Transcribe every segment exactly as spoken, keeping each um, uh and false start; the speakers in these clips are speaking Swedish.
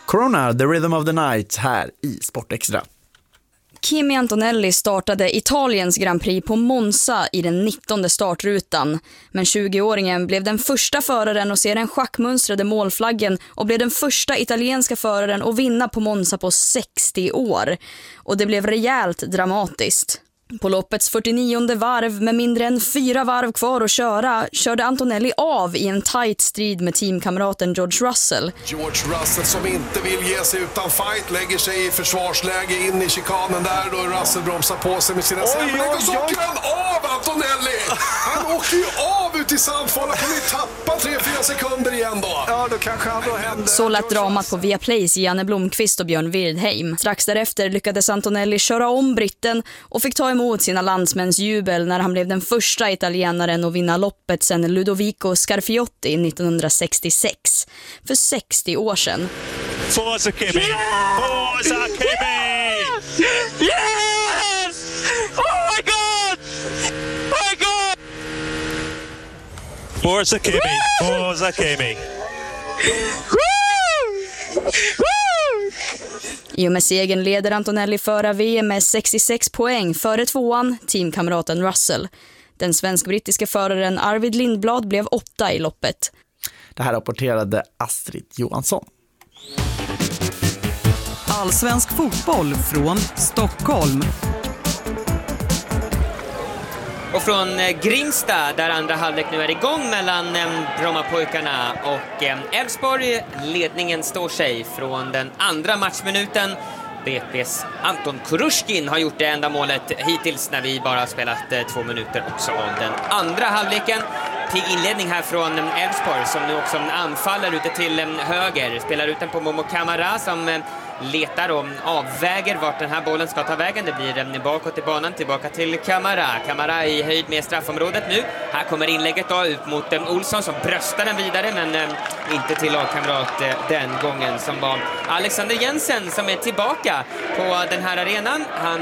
Corona, The Rhythm of the Night här i Sportextra. Kimi Antonelli startade Italiens Grand Prix på Monza i den nittonde startrutan. Men tjugoåringen blev den första föraren att se den schackmönstrade målflaggen och blev den första italienska föraren att vinna på Monza på sextio år. Och det blev rejält dramatiskt. På loppets fyrtionionde varv med mindre än fyra varv kvar att köra körde Antonelli av i en tight strid med teamkamraten George Russell. George Russell som inte vill ge sig utan fight lägger sig i försvarsläge in i chikanen där då Russell bromsar på sig med sina sämre och så åker han av Antonelli! Han åker ju av ut i Sandfålla, kan ju tappa tre fyra sekunder igen då. Ja, då kanske han då händer. Så lät dramat på Viaplays Janne Blomqvist och Björn Wirdheim. Strax därefter lyckades Antonelli köra om britten och fick ta emot sina landsmäns jubel när han blev den första italienaren att vinna loppet sedan Ludovico Scarfiotti nittonhundrasextiosex, för sextio år sedan. Forza Kimi! Forza Kimi! Yes! Oh my God! Oh my God! Forza Kimi! Forza Kimi! I och med segern leder Antonelli föra V M med sextiosex poäng före tvåan, teamkamraten Russell. Den svensk-brittiska föraren Arvid Lindblad blev åtta i loppet. Det här rapporterade Astrid Johansson. Allsvensk fotboll från Stockholm. Och från Grimsta, där andra halvlek nu är igång mellan Brommapojkarna och Elfsborg. Ledningen står sig från den andra matchminuten. B P:s Anton Kurushkin har gjort det enda målet hittills när vi bara har spelat två minuter också av den andra halvleken. Pigg inledning här från Elfsborg som nu också anfaller ute till höger. Spelar ut den på Momo Kamara som letar och avväger vart den här bollen ska ta vägen. Det blir bakåt i banan, tillbaka till Kamara. Kamara i höjd med straffområdet nu. Här kommer inlägget då ut mot Olsson som bröstar den vidare, men inte till lagkamrat den gången, som var Alexander Jensen som är tillbaka på den här arenan. Han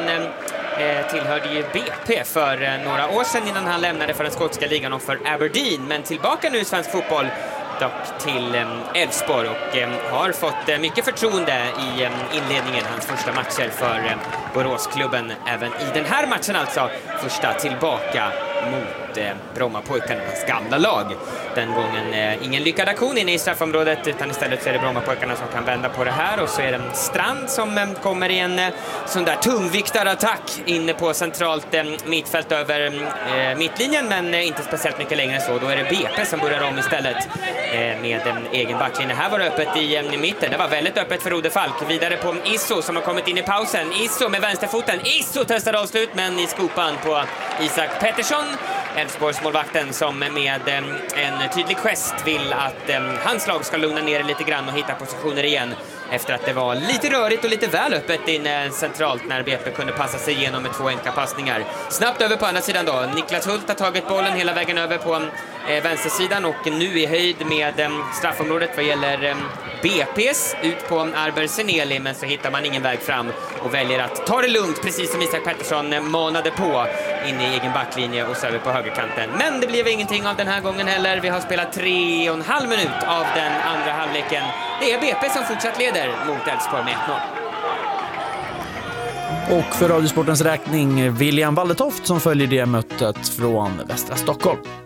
eh, tillhörde ju B P för några år sedan innan han lämnade för den skotska ligan och för Aberdeen, men tillbaka nu i svensk fotboll dock till Elfsborg och eh, har fått eh, mycket förtroende i eh, inledningen, hans första matcher för eh, Boråsklubben, även i den här matchen alltså, första tillbaka mot eh, Brommapojkarna, hans gamla lag. Den gången eh, ingen lyckad aktion inne i straffområdet, utan istället så är det Brommapojkarna som kan vända på det här, och så är det Strand som eh, kommer i en eh, sån där tungviktarattack inne på centralt eh, mittfält över eh, mittlinjen, men eh, inte speciellt mycket längre så. Då är det B P som börjar om istället eh, med en egen backlinje. Här var det öppet i, eh, i mitten, det var väldigt öppet för Rode Falk. Vidare på Isso som har kommit in i pausen. Isso med vänsterfoten, Isso testar avslut, men i skopan på Isak Pettersson, Elfsborgs målvakten, som med eh, en tydlig gest vill att eh, hans lag ska lugna ner lite grann och hitta positioner igen, efter att det var lite rörigt och lite väl öppet in eh, centralt när B P kunde passa sig igenom med två enkla passningar. Snabbt över på andra sidan då. Niklas Hult har tagit bollen hela vägen över på eh, vänstersidan och nu i höjd med eh, straffområdet vad gäller eh, B P:s ut på Arber Seneli, men så hittar man ingen väg fram och väljer att ta det lugnt, precis som Isak Pettersson eh, manade på in i egen backlinje och så över på högerkanten. Men det blev ingenting av den här gången heller. Vi har spelat tre och en halv minut av den andra halvleken. Det är B P som fortsatt leder mot Elfsborg med ett noll. Och för Radiosportens räkning William Walletoft som följer det mötet från västra Stockholm.